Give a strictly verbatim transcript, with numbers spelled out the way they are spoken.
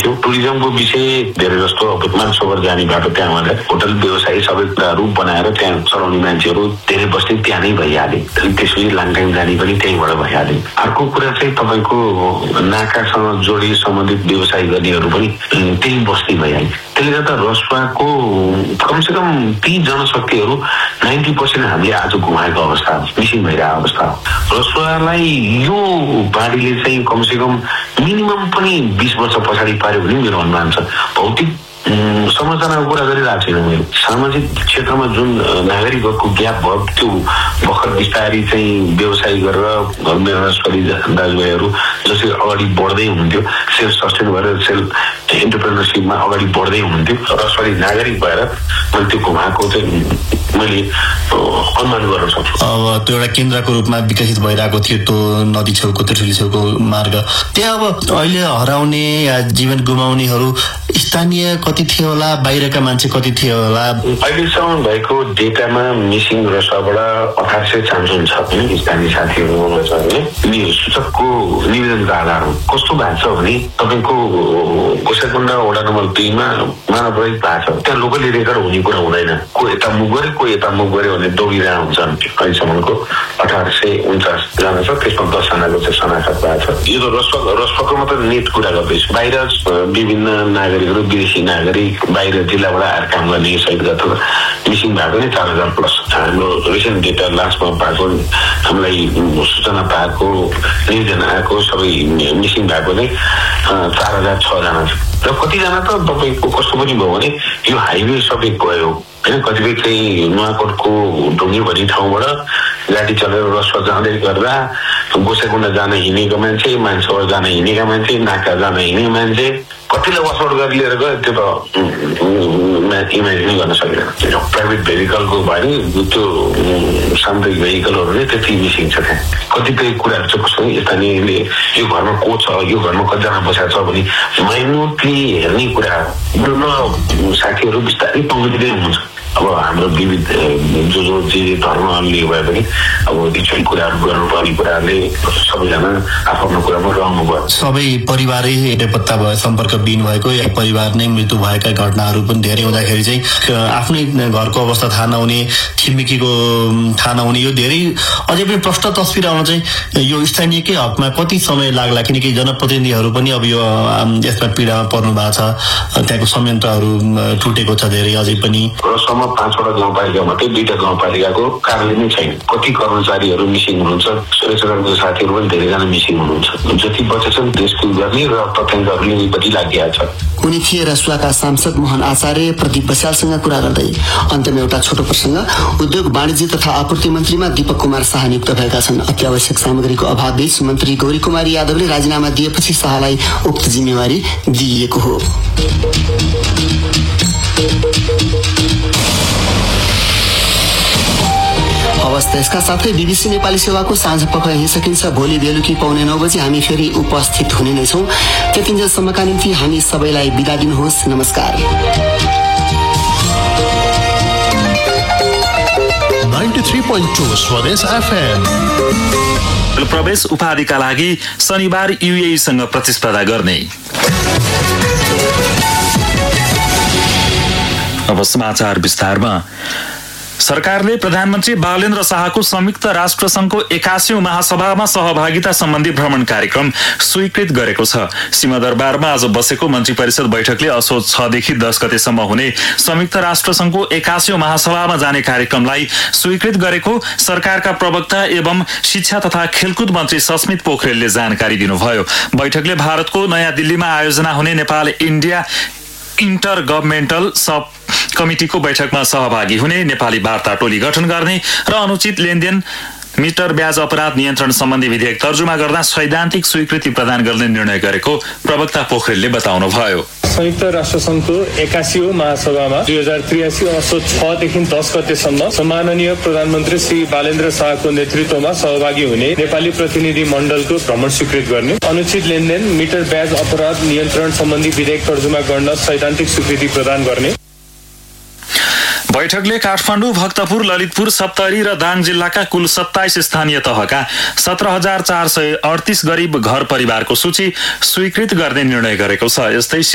थियो। टुरिज्मको विषय धेरै जस्तो अब मानसरोवर जाने बाटो त्यहाँबाट होटल व्यवसायी सबै कुराहरू बनाएर त्यहाँ चलाउने मान्छेहरू धेरै बस्ने त्यहाँ नै भइहाले। त्यसपछि लाङटाङ जाने पनि त्यहीँबाट भइहाले। अर्को कुरा चाहिँ तपाईँको नाकासँग जोडी सम्बन्धित व्यवसाय गर्नेहरू पनि त्यही बस्ने भइहाले। त्यसले गर्दा रसुवाको कमसेकम ती जनशक्तिहरू नाइन्टी पर्सेन्ट हामीले आज गुमाएको अवस्था मिसिङ भइरहेको अवस्था हो। रसुवालाई यो बाढीले चाहिँ कमसेकम मिनिमम पनि बिस वर्ष पछाडि पार्यो भने मेरो अनुमान छ। भौतिक संरचनाको कुरा गरिरहेको छैन मैले, सामाजिक क्षेत्रमा जुन नागरिकहरूको ग्याप भयो त्यो भर्खर बिस्तारै चाहिँ व्यवसाय गरेर मेरो रसवाली दाजुभाइहरू जसरी अगाडि बढ्दै हुनुहुन्थ्यो, सेल्फ सस्टेन भएर सेल्फ एन्टरप्रेनरसिपमा अगाडि बढ्दै हुनुहुन्थ्यो, रसवाली नागरिक भएर मैले त्यो घुमाएको चाहिँ मैले अनुमान गर्न सक्छु। अब त्यो एउटा केन्द्रको रूपमा विकसित भइरहेको थियो त्यो नदी छेउको त्रिशुली छेउको मार्ग, त्यहाँ अब अहिले हराउने या जीवन गुमाउनेहरू स्थानीय कति थियो होला, बाहिरका मान्छे कति थियो होला? अहिलेसम्म भएको डेटामा मिसिङ रसुवाबाट अठार सय चान्सुन छ स्थानीय साथीहरू छ भने सूचकको निवेदनको आधारमा कस्तो भएको छ भने तपाईँको गोसाइकुण्ड वडा नम्बर दुईमा मानव रहित भएको छ। त्यहाँ लोकली रेकर्ड हुने कुरा हुँदैन, को यता मुख गरे को यता मुख गरे भने दौडिरहेको हुन्छ। अहिलेसम्मको अठार सय उन्चास जना छ, त्यसमा दसजनाको चाहिँ शनाखत भएको छ। यो त रसुवा रसुवाको मात्र नेट कुरा गर्दैछु। बाहिर विभिन्न नागरिकहरू विदेशी नागरिक बाहिर जिल्लाबाट आएर काम गर्ने सहित अथवा मिसिङ भएको नै चार हजार प्लस। हाम्रो रिसेन्ट डेटा लास्टमा पाएको हामीलाई सूचना पाएको निवेदन आएको सबै मिसिङ भएको नै चार हजार छजना छ। र कतिजना त तपाईँको कस्तो पनि भयो भने यो हाइवे सबै गयो होइन, कतिपय चाहिँ नुवाकोटको ढुङ्गे भन्ने ठाउँबाट गाडी चलेर रसुवा जाँदै गर्दा गोसाइकुण्ड जान हिँडेको मान्छे, मान्छेबाट जान हिँडेका मान्छे, नाका जान हिँडेको मान्छे कतिलाई वासआउट गरेर लिएर गयो त्यो त इमेजिनै गर्न सकिँदैन। प्राइभेट भेहिकलको भयो त्यो सामुदायिक भेहिकलहरू नै त्यति मिसिङ छ। त्यहाँ कतिपय कुराहरू चाहिँ कस्तो स्थानीयले यो घरमा को छ, यो घरमा कतिजना बसेको छ भने माइन्युटली हेर्ने कुरा साथीहरू बिस्तारै पङ्क्तिँदै हुनुहुन्छ। अब हाम्रो विविध जो जो जे धर्मले भए पनि अब रिचुअल कुराहरू गर्नुपर्ने कुराहरूले सबैजना आफ्नो कुरामा रहनु भयो। सबै परिवारै बेपत्ता भयो, सम्पर्कविहीन भएको या परिवार नै मृत्यु भएका घटनाहरू पनि धेरै हुँदाखेरि चाहिँ आफ्नै घरको अवस्था थाहा नहुने, छिमेकीको थाहा नहुने, यो धेरै अझै पनि प्रष्ट तस्बिर आउन चाहिँ यो स्थानीयकै हकमा कति समय लाग्ला? किनकि जनप्रतिनिधिहरू पनि अब यो यसमा पीडामा पर्नु भएको छ, त्यहाँको संयन्त्रहरू टुटेको छ धेरै अझै पनि। पाँचवटा गाउँपालिका मात्रै दुईटा गाउँपालिकाको कार्यालय नै छैन। कति कर्मचारीहरू मिसिङ हुनुहुन्छ, सुरक्षाकर्मीको साथीहरू पनि धेरैजना मिसिङ हुनुहुन्छ। जति बचेछन् देशको गर्ने र तथ्याङ्कहरूले बढी लागिरहेको छ। उनी थिए रसुवाका सांसद मोहन आचार्य। प्रदीप बस्यालसँग कुरा गर्दै अन्त्यमा एउटा छोटो प्रसङ्ग। उद्योग वाणिज्य तथा आपूर्ति मन्त्रीमा दीपक कुमार शाह नियुक्त भएका छन्। अत्यावश्यक सामग्रीको अभावबीच मन्त्री गौरी कुमारी यादवले राजीनामा दिएपछि शाहलाई उक्त जिम्मेवारी दिइएको हो। हवस्, यसका साथै बीबीसी नेपाली सेवाको साँझ पख यहीँ सकिन्छ। भोलि बेलुकी पाउने नौ बजी हामी फेरि उपस्थित हुने नै छौँ। त्यतिन्जेलसम्मका निम्ति हामी सबैलाई बिदा दिनुहोस्। नमस्कार। तिरानब्बे पोइन्ट दुई स्वदेश एफएम। प्रवेश उपाधिका लागि शनिबार युएईसँग प्रतिस्पर्धा गर्ने। अब समाचार विस्तारमा। सरकारले प्रधानमन्त्री बालेन्द्र शाहको संयुक्त राष्ट्र संघको एकासीौं महासभामा सहभागिता सम्बन्धी भ्रमण कार्यक्रम स्वीकृत गरेको छ। सिंहदरबारमा आज बसेको मन्त्री परिषद बैठकले असोज छ देखि दस गतेसम्म हुने संयुक्त राष्ट्र संघको एकासीौं महासभामा जाने कार्यक्रमलाई स्वीकृत गरेको सरकारका प्रवक्ता एवं शिक्षा तथा खेलकुद मन्त्री सस्मित पोखरेलले जानकारी दिनुभयो। बैठकले भारतको नयाँ दिल्लीमा आयोजना हुने नेपाल इन्डिया इन्टर गभर्मेन्टल सब कमिटिको बैठकमा सहभागी हुने, नेपाली वार्ता टोली गठन गर्ने र अनुचित लेनदेन मिटर ब्याज अपराध नियन्त्रण सम्बन्धी विधेयक तर्जुमा गर्दा सैद्धान्तिक स्वीकृति प्रदान गर्ने निर्णय गरेको प्रवक्ता पोखरेलले बताउनुभयो। संयुक्त राष्ट्र संघको एकासीौं महासभामा दुई हजार त्रियासी असोज छदेखि दस गतेसम्म सम्माननीय प्रधानमन्त्री श्री बालेन्द्र शाहको नेतृत्वमा सहभागी हुने नेपाली प्रतिनिधि मण्डलको भ्रमण स्वीकृत गर्ने, अनुचित लेनदेन मिटर ब्याज अपराध नियन्त्रण सम्बन्धी विधेयक तर्जुमा गर्न सैद्धान्तिक स्वीकृति प्रदान गर्ने। बैठकले काठमाडौँ, भक्तपुर, ललितपुर, सप्तरी र दाङ जिल्लाका कुल सत्ताइस स्थानीय तहका सत्र हजार चार सय अडतिस गरीब घर परिवारको सूची स्वीकृत गर्ने निर्णय गरेको छ। यस्तै